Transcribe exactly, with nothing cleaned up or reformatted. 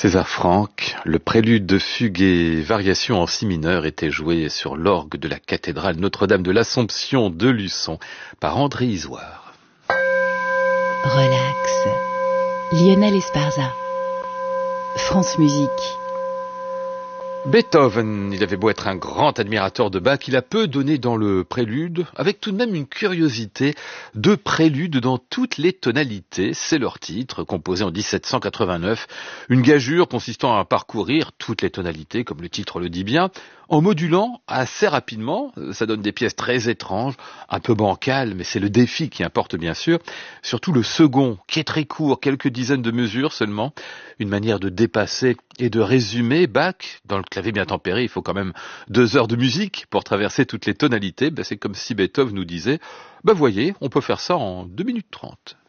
César Franck, le prélude de fugue et variation en si mineur était joué sur l'orgue de la cathédrale Notre-Dame de l'Assomption de Luçon par André Isoire. Relax. Lionel Esparza. France Musique. Beethoven, il avait beau être un grand admirateur de Bach, il a peu donné dans le prélude, avec tout de même une curiosité, deux préludes dans toutes les tonalités, c'est leur titre, composé en dix-sept cent quatre-vingt-neuf, une gageure consistant à parcourir toutes les tonalités, comme le titre le dit bien, en modulant assez rapidement, ça donne des pièces très étranges, un peu bancales, mais c'est le défi qui importe bien sûr, surtout le second, qui est très court, quelques dizaines de mesures seulement, une manière de dépasser et de résumer Bach. Dans le clavier bien tempéré, il faut quand même deux heures de musique pour traverser toutes les tonalités, ben, c'est comme si Beethoven nous disait, ben voyez, on peut faire ça en deux minutes trente.